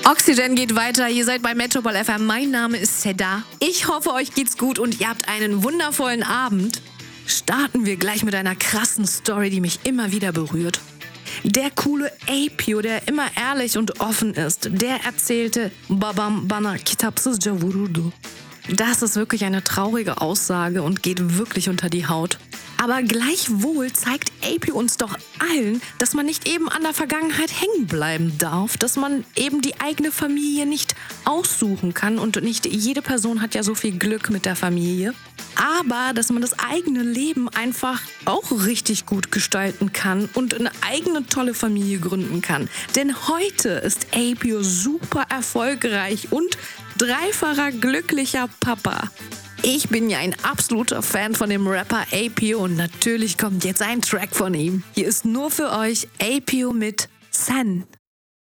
Oxygen geht weiter, ihr seid bei Metropol FM. Mein Name ist Seda. Ich hoffe, euch geht's gut und ihr habt einen wundervollen Abend. Starten wir gleich mit einer krassen Story, die mich immer wieder berührt. Der coole Apio, der immer ehrlich und offen ist, der erzählte, Babam bana kitapsızca vururdu. Das ist wirklich eine traurige Aussage und geht wirklich unter die Haut. Aber gleichwohl zeigt Apio uns doch allen, dass man nicht eben an der Vergangenheit hängen bleiben darf, dass man eben die eigene Familie nicht aussuchen kann und nicht jede Person hat ja so viel Glück mit der Familie. Aber dass man das eigene Leben einfach auch richtig gut gestalten kann und eine eigene tolle Familie gründen kann. Denn heute ist Apio super erfolgreich und dreifacher glücklicher Papa. Ich bin ja ein absoluter Fan von dem Rapper Apio und natürlich kommt jetzt ein Track von ihm. Hier ist nur für euch Apio mit Sen.